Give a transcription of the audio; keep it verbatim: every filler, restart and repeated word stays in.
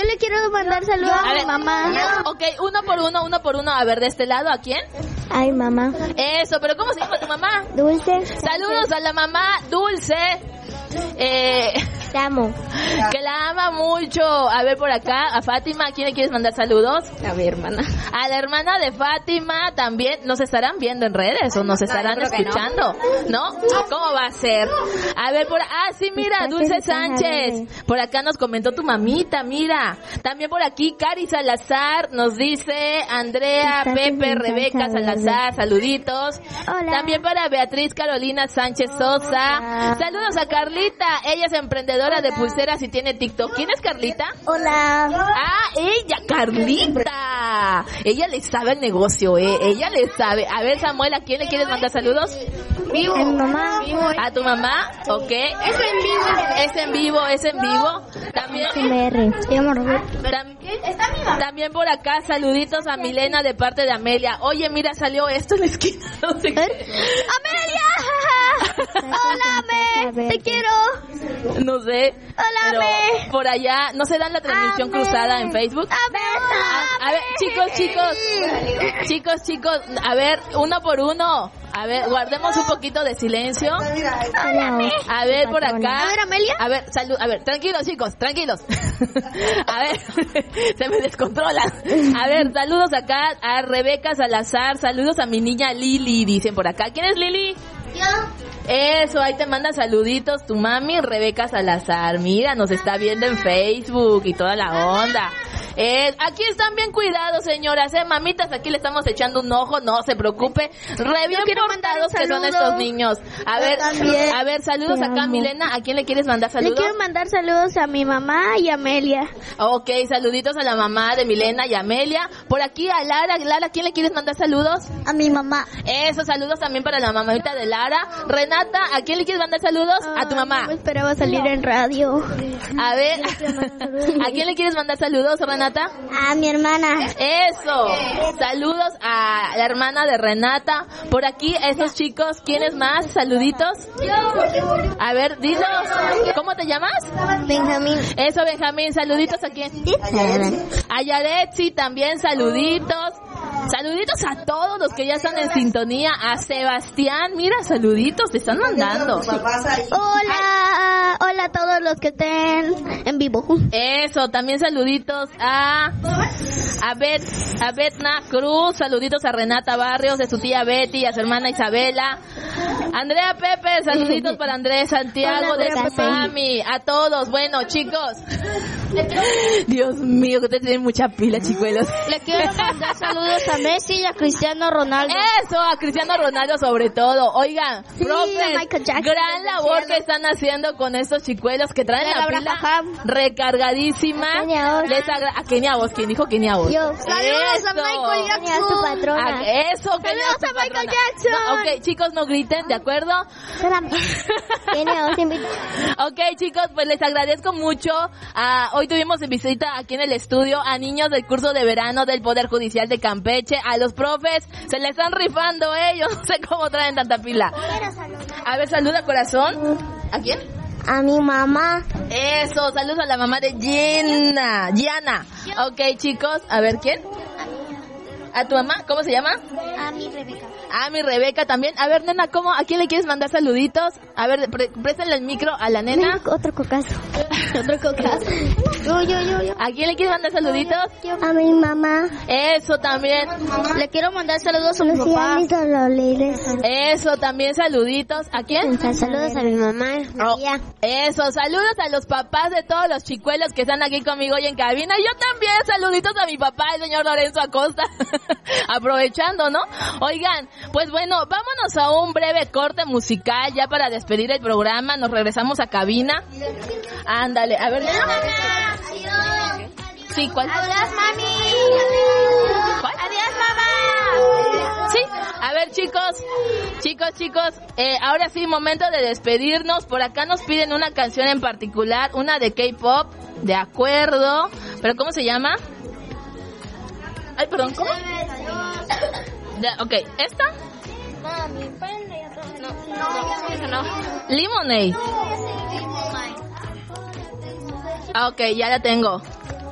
Yo le quiero mandar saludos a, a mi mamá. Ok, uno por uno, uno por uno. A ver, de este lado, ¿a quién? A mi mamá. Eso, pero ¿cómo se llama tu mamá? Dulce. Saludos a la mamá Dulce. Eh, Te amo. Que la ama mucho. A ver, por acá, a Fátima, ¿a quién le quieres mandar saludos? A mi hermana. A la hermana de Fátima también. ¿Nos estarán viendo en redes o nos estarán no, escuchando? No. ¿No? ¿Cómo va a ser? A ver, por... Ah, sí, mira, Dulce Sánchez. Por acá nos comentó tu mamita, mira. También por aquí, Cari Salazar nos dice, Andrea, Pepe, Rebeca Salazar, saluditos. Hola. También para Beatriz Carolina Sánchez Sosa. Hola. Saludos a Carlita. Ella es emprendedora Hola. de pulseras y tiene TikTok. ¿Quién es Carlita? Hola. Ah, ella, Carlita. Ella le sabe el negocio, eh. Ella le sabe. A ver, Samuel, ¿a quién le quieres mandar saludos? Vivo. A mi mamá. ¿A tu mamá? Ok. Es en vivo. Es en vivo, es en vivo. También. Tam, Está mi mamá. También por acá, saluditos a Milena de parte de Amelia. Oye, mira, salió esto en la esquina. No sé qué. ¡Amelia! ¡Hola, Ame! ¡Te quiero! No sé. ¡Hola, pero Ame! por allá, ¿no se dan la transmisión Ame. cruzada en Facebook? ¡Ame! A, a ver, chicos, chicos. Chicos, chicos, a ver, uno por uno. A ver, guardemos un poquito de silencio. A ver, por acá. A ver, Amelia. A ver, salud. A ver, tranquilos, chicos, tranquilos. A ver, se me descontrola. A ver, saludos acá a Rebeca Salazar. Saludos a mi niña Lili, dicen por acá. ¿Quién es Lili? Yo. Eso, ahí te manda saluditos tu mami, Rebeca Salazar. Mira, nos está viendo en Facebook y toda la onda. Eh, aquí están bien cuidados, señoras, eh, mamitas, aquí le estamos echando un ojo, no se preocupe. Re bien portados que son estos niños. A ver, a ver, saludos Te acá, amo. Milena. ¿A quién le quieres mandar saludos? Le quiero mandar saludos a mi mamá y a Amelia. Ok, saluditos a la mamá de Milena y Amelia. Por aquí a Lara. Lara, ¿a quién le quieres mandar saludos? A mi mamá. Eso, saludos también para la mamita de Lara. Renata, ¿a quién le quieres mandar saludos? A tu mamá. No esperaba salir en radio. A ver, ¿a quién le quieres mandar saludos, Renata? A mi hermana. Eso. Saludos a la hermana de Renata. Por aquí, esos chicos, ¿quiénes más? Saluditos. A ver, dinos, ¿cómo te llamas? Benjamín. Eso, Benjamín. Saluditos a quién? A Yaretsi también, saluditos. Saluditos a todos los que ya están en sintonía. A Sebastián, mira, saluditos, te están mandando. Hola, hola a todos los que estén en vivo. Eso, también saluditos a a Bet, a Betna Cruz, saluditos a Renata Barrios, de su tía Betty, a su hermana Isabela. Andrea Pepe, saluditos para Andrés Santiago, Hola, de su Pepe. mami. A todos, bueno, chicos. Dios mío, que ustedes tienen mucha pila, chicuelos. Le quiero mandar saludos a Messi y a Cristiano Ronaldo. Eso, a Cristiano Ronaldo sobre todo. Oigan, Sí, a profes, Michael Jackson. gran labor que están haciendo con estos chicuelos que traen Y a la Laura pila Pajam. recargadísima. A Kenia Os. Les agra- a Kenia Os, ¿quién dijo Kenia Os? Yo. Eso. Saludos a Michael Jackson. A su patrona. A- eso, Kenia Saludos Os, tu a Michael patrona. Jackson. No, ok, chicos, no griten, ¿de acuerdo? Ok, chicos, pues les agradezco mucho. Ah, hoy tuvimos en visita aquí en el estudio a niños del curso de verano del Poder Judicial de Campeche. A los profes se le están rifando ellos. No sé cómo traen tanta pila. A ver, saluda, corazón. ¿A quién? A mi mamá. Eso, saludos a la mamá de Gianna. Gianna. Ok, chicos, a ver, ¿quién? ¿A tu mamá? ¿Cómo se llama? A mi Rebeca. A mi Rebeca también. A ver, nena, ¿cómo? ¿A quién le quieres mandar saluditos? A ver, pre- préstale el micro a la nena. Otro cocazo. Otro cocazo. Yo, yo, yo, yo. ¿A quién le quieres mandar saluditos? A mi mamá. Eso también. Le quiero mandar saludos a mi papá. Eso también, saluditos. ¿A quién? Saludos a mi mamá. Oh, eso, saludos a los papás de todos los chicuelos que están aquí conmigo hoy en cabina. Yo también, saluditos a mi papá, el señor Lorenzo Acosta. Aprovechando, ¿no? Oigan, pues bueno, vámonos a un breve corte musical ya para despedir el programa. Nos regresamos a cabina. Ándale, a ver. Sí, ¿cuál? Adiós, mami. ¿Cuál? Adiós, mamá. Sí, a ver, chicos, chicos, chicos, eh, ahora sí, momento de despedirnos. Por acá nos piden una canción en particular, una de K-pop, de acuerdo, pero ¿cómo se llama? Ay, perdón, ¿cómo? De, ok, ¿esta? No, no, no. Lemonade. Ah, ok, ya la tengo.